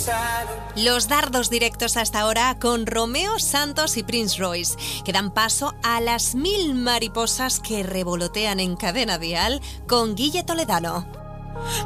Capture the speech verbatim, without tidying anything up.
Los dardos directos hasta ahora con Romeo Santos y Prince Royce, que dan paso a las mil mariposas que revolotean en Cadena Dial con Guille Toledano.